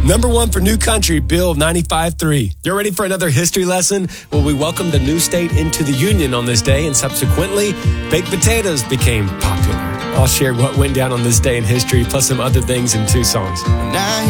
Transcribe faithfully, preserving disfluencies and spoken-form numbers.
Number one for New Country, Bill ninety-five three. You're ready for another history lesson? Well, we welcomed a new state into the Union on this day, and subsequently, baked potatoes became popular. I'll share what went down on this day in history, plus some other things in two songs. Now